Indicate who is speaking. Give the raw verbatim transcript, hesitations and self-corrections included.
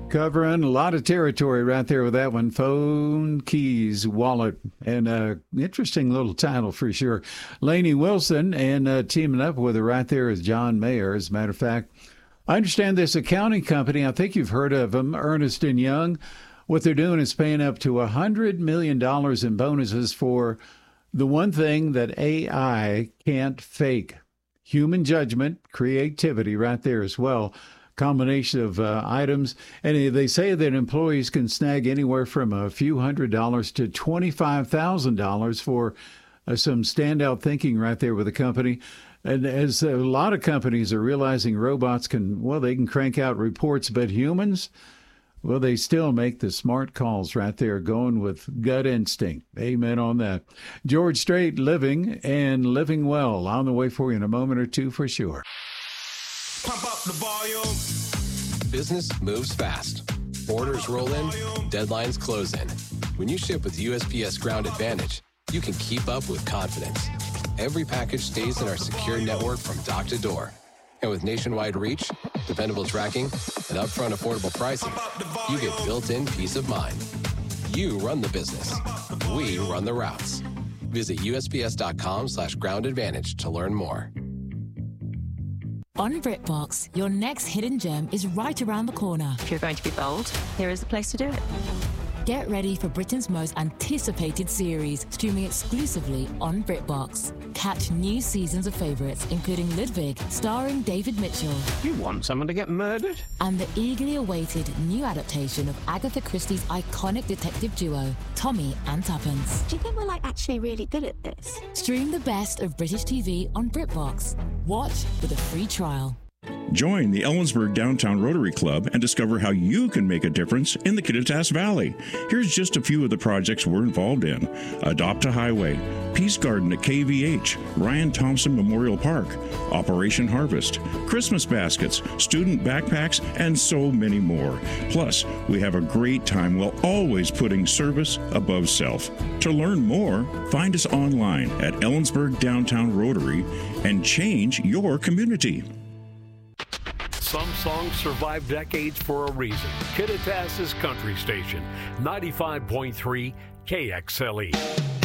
Speaker 1: Covering a lot of territory right there with that one. Phone, keys, wallet, and a interesting little title for sure. Lainey Wilson, and uh, teaming up with her right there is John Mayer. As a matter of fact, I understand this accounting company, I think you've heard of them, Ernst and Young. What they're doing is paying up to one hundred million dollars in bonuses for the one thing that A I can't fake. Human judgment, creativity right there as well. Combination of uh, items. And they say that employees can snag anywhere from a few hundred dollars to twenty-five thousand dollars for uh, some standout thinking right there with the company. And as a lot of companies are realizing robots can, well, they can crank out reports, but humans, well, they still make the smart calls right there, going with gut instinct. Amen on that. George Strait, Living and Living Well, on the way for you in a moment or two for sure.
Speaker 2: Pump up the volume.
Speaker 3: Business moves fast. Orders roll in, deadlines close in. When you ship with U S P S Ground Advantage, you can keep up with confidence. Every package stays in our secure network from dock to door. And with nationwide reach, dependable tracking, and upfront affordable pricing, you get built-in peace of mind. You run the business. We run the routes. Visit U S P S dot com slash ground advantage to learn more.
Speaker 4: On BritBox, your next hidden gem is right around the corner.
Speaker 5: If you're going to be bold, here is the place to do it.
Speaker 4: Get ready for Britain's most anticipated series, streaming exclusively on BritBox. Catch new seasons of favourites, including Ludwig, starring David Mitchell.
Speaker 6: You want someone to get murdered?
Speaker 4: And the eagerly awaited new adaptation of Agatha Christie's iconic detective duo, Tommy and Tuppence.
Speaker 5: Do you think we're like actually really good at this?
Speaker 4: Stream the best of British T V on BritBox. Watch with a free trial.
Speaker 7: Join the Ellensburg Downtown Rotary Club and discover how you can make a difference in the Kittitas Valley. Here's just a few of the projects we're involved in. Adopt a Highway, Peace Garden at K V H, Ryan Thompson Memorial Park, Operation Harvest, Christmas baskets, student backpacks, and so many more. Plus, we have a great time while always putting service above self. To learn more, find us online at Ellensburg Downtown Rotary and change your community.
Speaker 8: Some songs survive decades for a reason. Kittitas' country station, ninety-five point three K X L E.